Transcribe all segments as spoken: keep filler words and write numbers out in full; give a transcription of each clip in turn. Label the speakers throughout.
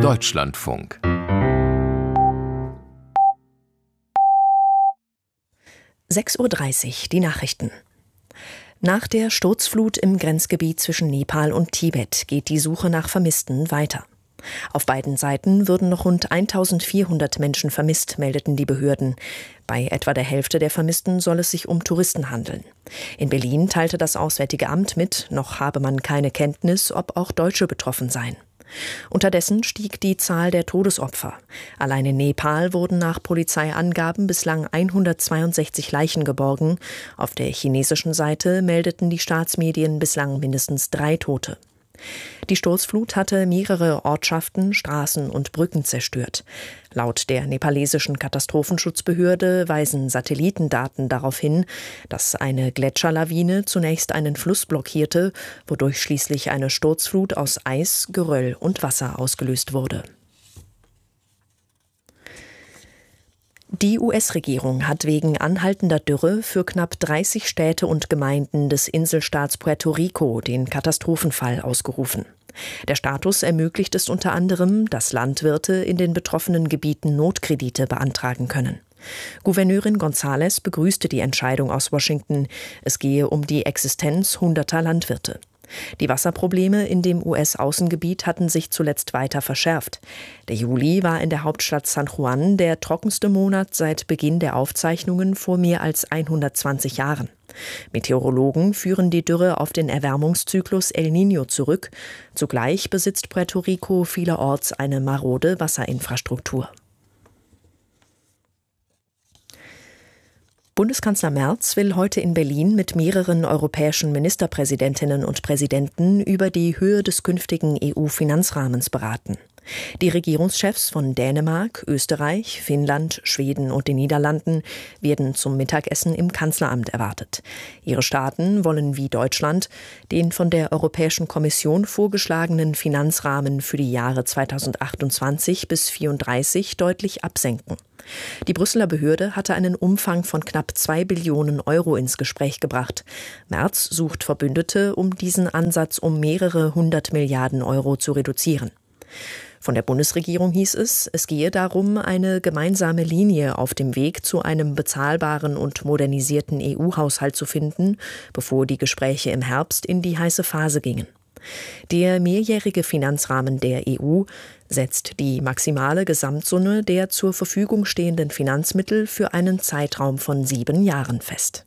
Speaker 1: Deutschlandfunk.
Speaker 2: sechs Uhr dreißig, die Nachrichten. Nach der Sturzflut im Grenzgebiet zwischen Nepal und Tibet geht die Suche nach Vermissten weiter. Auf beiden Seiten würden noch rund eintausendvierhundert Menschen vermisst, meldeten die Behörden. Bei etwa der Hälfte der Vermissten soll es sich um Touristen handeln. In Berlin teilte das Auswärtige Amt mit, noch habe man keine Kenntnis, ob auch Deutsche betroffen seien. Unterdessen stieg die Zahl der Todesopfer. Allein in Nepal wurden nach Polizeiangaben bislang hundertzweiundsechzig Leichen geborgen. Auf der chinesischen Seite meldeten die Staatsmedien bislang mindestens drei Tote. Die Sturzflut hatte mehrere Ortschaften, Straßen und Brücken zerstört. Laut der nepalesischen Katastrophenschutzbehörde weisen Satellitendaten darauf hin, dass eine Gletscherlawine zunächst einen Fluss blockierte, wodurch schließlich eine Sturzflut aus Eis, Geröll und Wasser ausgelöst wurde. Die U S-Regierung hat wegen anhaltender Dürre für knapp dreißig Städte und Gemeinden des Inselstaats Puerto Rico den Katastrophenfall ausgerufen. Der Status ermöglicht es unter anderem, dass Landwirte in den betroffenen Gebieten Notkredite beantragen können. Gouverneurin González begrüßte die Entscheidung aus Washington. Es gehe um die Existenz hunderter Landwirte. Die Wasserprobleme in dem U S-Außengebiet hatten sich zuletzt weiter verschärft. Der Juli war in der Hauptstadt San Juan der trockenste Monat seit Beginn der Aufzeichnungen vor mehr als hundertzwanzig Jahren. Meteorologen führen die Dürre auf den Erwärmungszyklus El Niño zurück. Zugleich besitzt Puerto Rico vielerorts eine marode Wasserinfrastruktur. Bundeskanzler Merz will heute in Berlin mit mehreren europäischen Ministerpräsidentinnen und Präsidenten über die Höhe des künftigen E U-Finanzrahmens beraten. Die Regierungschefs von Dänemark, Österreich, Finnland, Schweden und den Niederlanden werden zum Mittagessen im Kanzleramt erwartet. Ihre Staaten wollen wie Deutschland den von der Europäischen Kommission vorgeschlagenen Finanzrahmen für die Jahre zweitausendachtundzwanzig bis zweitausendvierunddreißig deutlich absenken. Die Brüsseler Behörde hatte einen Umfang von knapp zwei Billionen Euro ins Gespräch gebracht. Merz sucht Verbündete, um diesen Ansatz um mehrere hundert Milliarden Euro zu reduzieren. Von der Bundesregierung hieß es, es gehe darum, eine gemeinsame Linie auf dem Weg zu einem bezahlbaren und modernisierten E U-Haushalt zu finden, bevor die Gespräche im Herbst in die heiße Phase gingen. Der mehrjährige Finanzrahmen der E U setzt die maximale Gesamtsumme der zur Verfügung stehenden Finanzmittel für einen Zeitraum von sieben Jahren fest.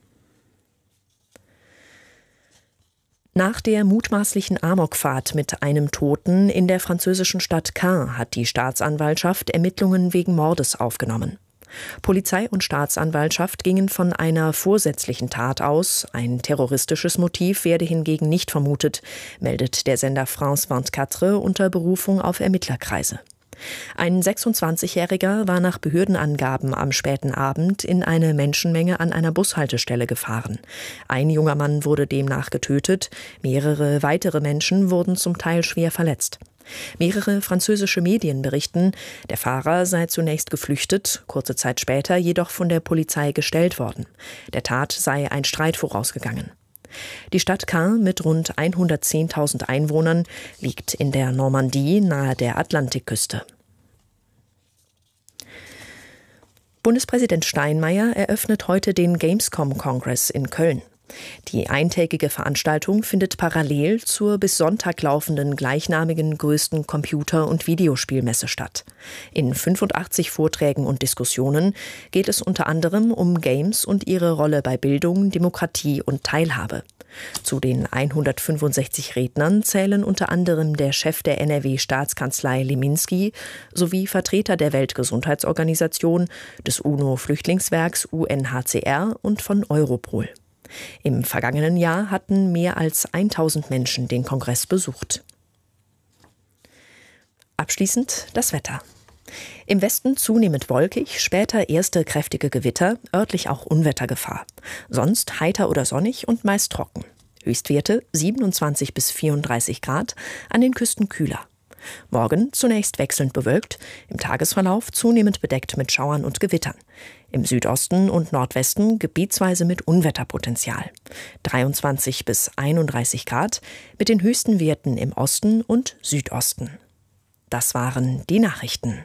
Speaker 2: Nach der mutmaßlichen Amokfahrt mit einem Toten in der französischen Stadt Caen hat die Staatsanwaltschaft Ermittlungen wegen Mordes aufgenommen. Polizei und Staatsanwaltschaft gingen von einer vorsätzlichen Tat aus. Ein terroristisches Motiv werde hingegen nicht vermutet, meldet der Sender France vierundzwanzig unter Berufung auf Ermittlerkreise. Ein sechsundzwanzigjähriger war nach Behördenangaben am späten Abend in eine Menschenmenge an einer Bushaltestelle gefahren. Ein junger Mann wurde demnach getötet, mehrere weitere Menschen wurden zum Teil schwer verletzt. Mehrere französische Medien berichten, der Fahrer sei zunächst geflüchtet, kurze Zeit später jedoch von der Polizei gestellt worden. Der Tat sei ein Streit vorausgegangen. Die Stadt Caen mit rund hundertzehntausend Einwohnern liegt in der Normandie nahe der Atlantikküste. Bundespräsident Steinmeier eröffnet heute den Gamescom-Kongress in Köln. Die eintägige Veranstaltung findet parallel zur bis Sonntag laufenden gleichnamigen größten Computer- und Videospielmesse statt. In fünfundachtzig Vorträgen und Diskussionen geht es unter anderem um Games und ihre Rolle bei Bildung, Demokratie und Teilhabe. Zu den hundertfünfundsechzig Rednern zählen unter anderem der Chef der N R W-Staatskanzlei Leminski sowie Vertreter der Weltgesundheitsorganisation, des UNO-Flüchtlingswerks U N H C R und von Europol. Im vergangenen Jahr hatten mehr als tausend Menschen den Kongress besucht. Abschließend das Wetter. Im Westen zunehmend wolkig, später erste kräftige Gewitter, örtlich auch Unwettergefahr. Sonst heiter oder sonnig und meist trocken. Höchstwerte siebenundzwanzig bis vierunddreißig Grad, an den Küsten kühler. Morgen zunächst wechselnd bewölkt, im Tagesverlauf zunehmend bedeckt mit Schauern und Gewittern. Im Südosten und Nordwesten gebietsweise mit Unwetterpotenzial. dreiundzwanzig bis einunddreißig Grad, mit den höchsten Werten im Osten und Südosten. Das waren die Nachrichten.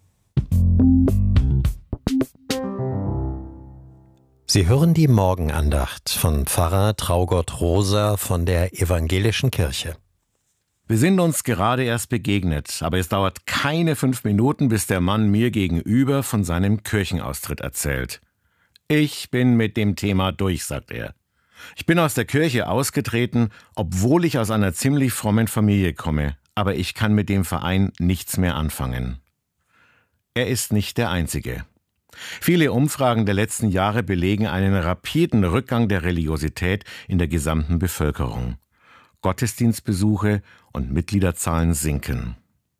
Speaker 1: Sie hören die Morgenandacht von Pfarrer Traugott Rosa von der Evangelischen Kirche.
Speaker 3: Wir sind uns gerade erst begegnet, aber es dauert keine fünf Minuten, bis der Mann mir gegenüber von seinem Kirchenaustritt erzählt. Ich bin mit dem Thema durch, sagt er. Ich bin aus der Kirche ausgetreten, obwohl ich aus einer ziemlich frommen Familie komme, aber ich kann mit dem Verein nichts mehr anfangen. Er ist nicht der Einzige. Viele Umfragen der letzten Jahre belegen einen rapiden Rückgang der Religiosität in der gesamten Bevölkerung. Gottesdienstbesuche und Mitgliederzahlen sinken.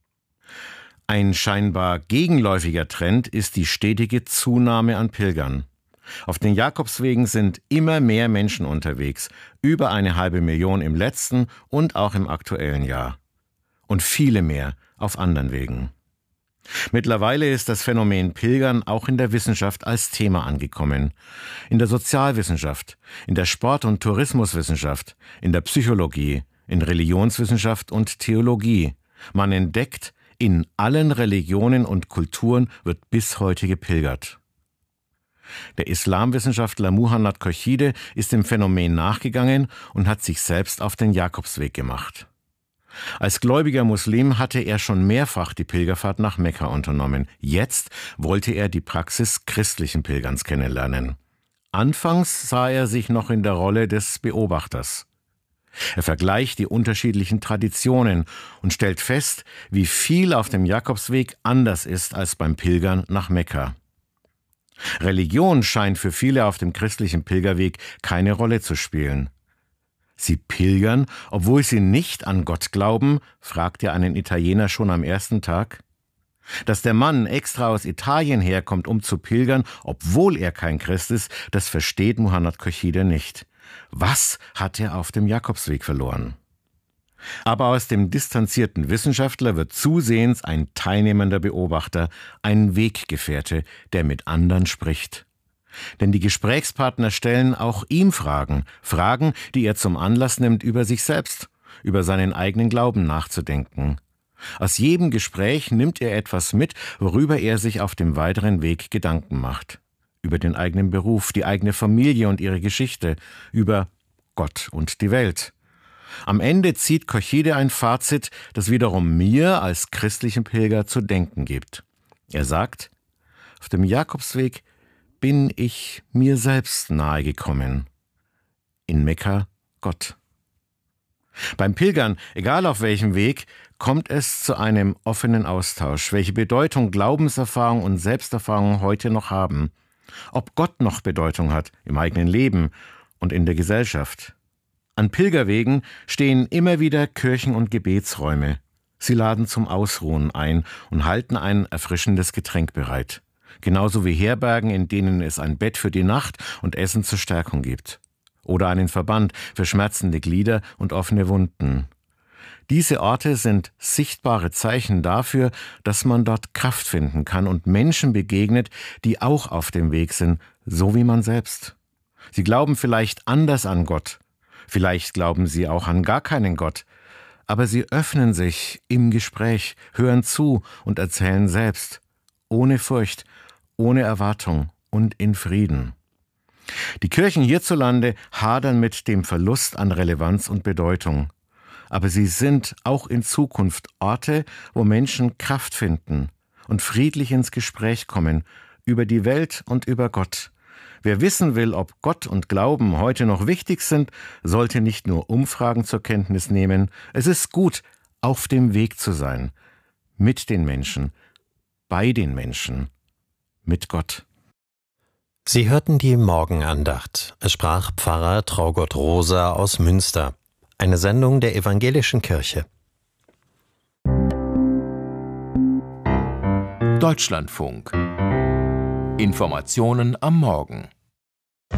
Speaker 3: Ein scheinbar gegenläufiger Trend ist die stetige Zunahme an Pilgern. Auf den Jakobswegen sind immer mehr Menschen unterwegs, über eine halbe Million im letzten und auch im aktuellen Jahr. Und viele mehr auf anderen Wegen. Mittlerweile ist das Phänomen Pilgern auch in der Wissenschaft als Thema angekommen. In der Sozialwissenschaft, in der Sport- und Tourismuswissenschaft, in der Psychologie, in Religionswissenschaft und Theologie. Man entdeckt, in allen Religionen und Kulturen wird bis heute gepilgert. Der Islamwissenschaftler Muhannad Khorchide ist dem Phänomen nachgegangen und hat sich selbst auf den Jakobsweg gemacht. Als gläubiger Muslim hatte er schon mehrfach die Pilgerfahrt nach Mekka unternommen. Jetzt wollte er die Praxis christlichen Pilgerns kennenlernen. Anfangs sah er sich noch in der Rolle des Beobachters. Er vergleicht die unterschiedlichen Traditionen und stellt fest, wie viel auf dem Jakobsweg anders ist als beim Pilgern nach Mekka. Religion scheint für viele auf dem christlichen Pilgerweg keine Rolle zu spielen. Sie pilgern, obwohl sie nicht an Gott glauben, fragte einen Italiener schon am ersten Tag. Dass der Mann extra aus Italien herkommt, um zu pilgern, obwohl er kein Christ ist, das versteht Muhannad Khorchide nicht. Was hat er auf dem Jakobsweg verloren? Aber aus dem distanzierten Wissenschaftler wird zusehends ein teilnehmender Beobachter, ein Weggefährte, der mit anderen spricht. Denn die Gesprächspartner stellen auch ihm Fragen, Fragen, die er zum Anlass nimmt, über sich selbst, über seinen eigenen Glauben nachzudenken. Aus jedem Gespräch nimmt er etwas mit, worüber er sich auf dem weiteren Weg Gedanken macht. Über den eigenen Beruf, die eigene Familie und ihre Geschichte, über Gott und die Welt. Am Ende zieht Khorchide ein Fazit, das wiederum mir als christlichen Pilger zu denken gibt. Er sagt, auf dem Jakobsweg bin ich mir selbst nahegekommen. In Mekka Gott. Beim Pilgern, egal auf welchem Weg, kommt es zu einem offenen Austausch, welche Bedeutung Glaubenserfahrung und Selbsterfahrung heute noch haben. Ob Gott noch Bedeutung hat im eigenen Leben und in der Gesellschaft. An Pilgerwegen stehen immer wieder Kirchen und Gebetsräume. Sie laden zum Ausruhen ein und halten ein erfrischendes Getränk bereit. Genauso wie Herbergen, in denen es ein Bett für die Nacht und Essen zur Stärkung gibt. Oder einen Verband für schmerzende Glieder und offene Wunden. Diese Orte sind sichtbare Zeichen dafür, dass man dort Kraft finden kann und Menschen begegnet, die auch auf dem Weg sind, so wie man selbst. Sie glauben vielleicht anders an Gott, vielleicht glauben sie auch an gar keinen Gott, aber sie öffnen sich im Gespräch, hören zu und erzählen selbst, ohne Furcht, ohne Erwartung und in Frieden. Die Kirchen hierzulande hadern mit dem Verlust an Relevanz und Bedeutung. Aber sie sind auch in Zukunft Orte, wo Menschen Kraft finden und friedlich ins Gespräch kommen über die Welt und über Gott. Wer wissen will, ob Gott und Glauben heute noch wichtig sind, sollte nicht nur Umfragen zur Kenntnis nehmen. Es ist gut, auf dem Weg zu sein. Mit den Menschen, bei den Menschen, mit Gott.
Speaker 1: Sie hörten die Morgenandacht. Es sprach Pfarrer Traugott Rosa aus Münster. Eine Sendung der Evangelischen Kirche.
Speaker 4: Deutschlandfunk. Informationen am Morgen.